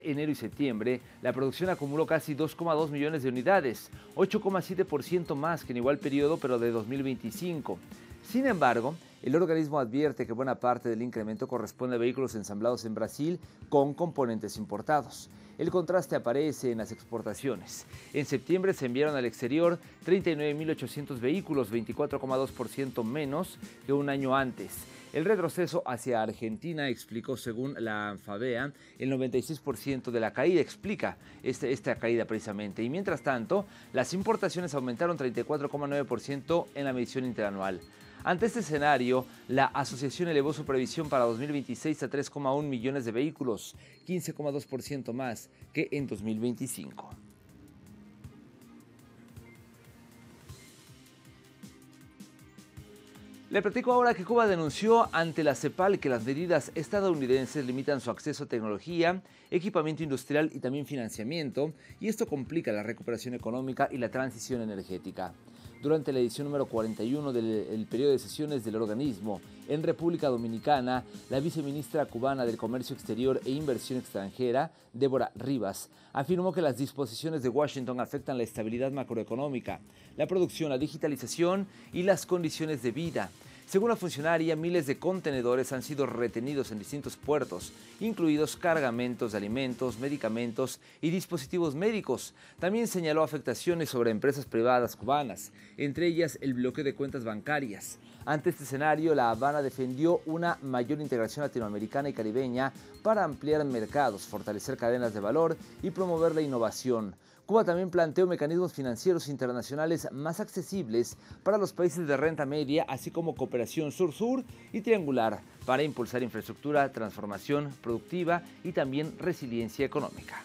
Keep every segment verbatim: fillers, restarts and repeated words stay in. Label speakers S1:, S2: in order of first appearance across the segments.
S1: Enero y septiembre, la producción acumuló casi dos coma dos millones de unidades, ocho coma siete por ciento más que en igual periodo, pero de dos mil veinticinco. Sin embargo, el organismo advierte que buena parte del incremento corresponde a vehículos ensamblados en Brasil con componentes importados. El contraste aparece en las exportaciones. En septiembre se enviaron al exterior treinta y nueve mil ochocientos vehículos, veinticuatro coma dos por ciento menos que un año antes. El retroceso hacia Argentina explicó, según la ANFAVEA, el noventa y seis por ciento de la caída, explica este, esta caída precisamente. Y mientras tanto, las importaciones aumentaron treinta y cuatro coma nueve por ciento en la medición interanual. Ante este escenario, la asociación elevó su previsión para dos mil veintiséis a tres coma uno millones de vehículos, quince coma dos por ciento más que en dos mil veinticinco. Le platico ahora que Cuba denunció ante la CEPAL que las medidas estadounidenses limitan su acceso a tecnología, equipamiento industrial y también financiamiento, y esto complica la recuperación económica y la transición energética. Durante la edición número cuarenta y uno del el periodo de sesiones del organismo en República Dominicana, la viceministra cubana del Comercio Exterior e Inversión Extranjera, Débora Rivas, afirmó que las disposiciones de Washington afectan la estabilidad macroeconómica, la producción, la digitalización y las condiciones de vida. Según la funcionaria, miles de contenedores han sido retenidos en distintos puertos, incluidos cargamentos de alimentos, medicamentos y dispositivos médicos. También señaló afectaciones sobre empresas privadas cubanas, entre ellas el bloqueo de cuentas bancarias. Ante este escenario, La Habana defendió una mayor integración latinoamericana y caribeña para ampliar mercados, fortalecer cadenas de valor y promover la innovación. Cuba también planteó mecanismos financieros internacionales más accesibles para los países de renta media, así como cooperación sur-sur y triangular para impulsar infraestructura, transformación productiva y también resiliencia económica.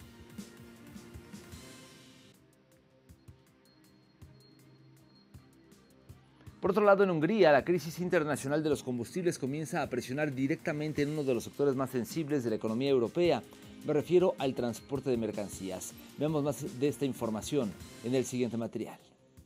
S1: Por otro lado, en Hungría, la crisis internacional de los combustibles comienza a presionar directamente en uno de los sectores más sensibles de la economía europea. Me refiero al transporte de mercancías. Veamos más de esta información en el siguiente material.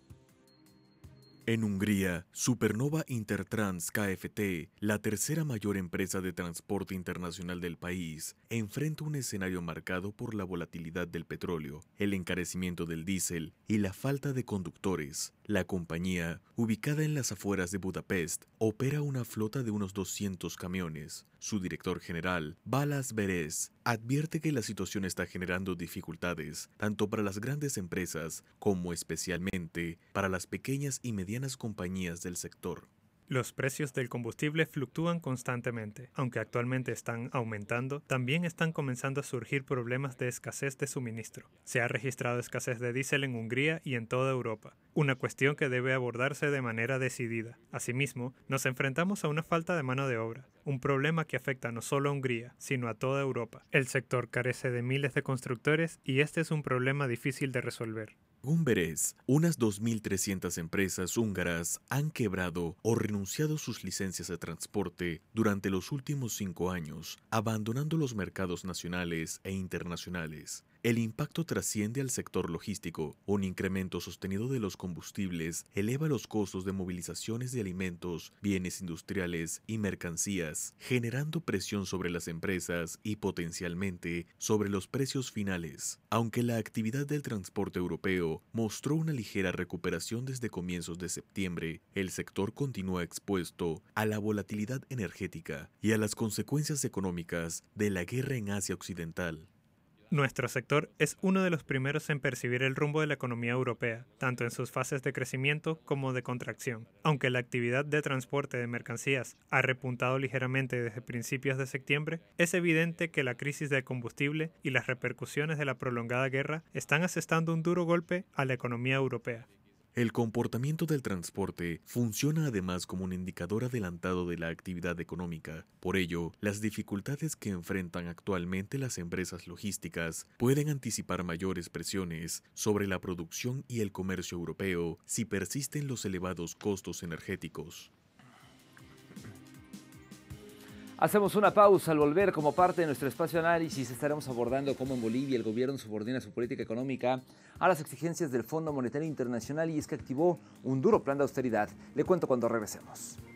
S2: En Hungría, Supernova Intertrans K F T, la tercera mayor empresa de transporte internacional del país, enfrenta un escenario marcado por la volatilidad del petróleo, el encarecimiento del diésel y la falta de conductores. La compañía, ubicada en las afueras de Budapest, opera una flota de unos doscientos camiones. Su director general, Balázs Berez, advierte que la situación está generando dificultades tanto para las grandes empresas como especialmente para las pequeñas y medianas compañías del sector.
S3: Los precios del combustible fluctúan constantemente. Aunque actualmente están aumentando, también están comenzando a surgir problemas de escasez de suministro. Se ha registrado escasez de diésel en Hungría y en toda Europa, una cuestión que debe abordarse de manera decidida. Asimismo, nos enfrentamos a una falta de mano de obra, un problema que afecta no solo a Hungría, sino a toda Europa. El sector carece de miles de constructores y este es un problema difícil de resolver.
S2: Según Berez, unas dos mil trescientas empresas húngaras han quebrado o renunciado sus licencias de transporte durante los últimos cinco años, abandonando los mercados nacionales e internacionales. El impacto trasciende al sector logístico. Un incremento sostenido de los combustibles eleva los costos de movilizaciones de alimentos, bienes industriales y mercancías, generando presión sobre las empresas y potencialmente sobre los precios finales. Aunque la actividad del transporte europeo mostró una ligera recuperación desde comienzos de septiembre, el sector continúa expuesto a la volatilidad energética y a las consecuencias económicas de la guerra en Asia Occidental.
S3: Nuestro sector es uno de los primeros en percibir el rumbo de la economía europea, tanto en sus fases de crecimiento como de contracción. Aunque la actividad de transporte de mercancías ha repuntado ligeramente desde principios de septiembre, es evidente que la crisis de combustible y las repercusiones de la prolongada guerra están asestando un duro golpe a la economía europea.
S2: El comportamiento del transporte funciona además como un indicador adelantado de la actividad económica. Por ello, las dificultades que enfrentan actualmente las empresas logísticas pueden anticipar mayores presiones sobre la producción y el comercio europeo si persisten los elevados costos energéticos.
S1: Hacemos una pausa. Al volver, como parte de nuestro espacio de análisis, estaremos abordando cómo en Bolivia el gobierno subordina su política económica a las exigencias del Fondo Monetario Internacional y es que activó un duro plan de austeridad. Le cuento cuando regresemos.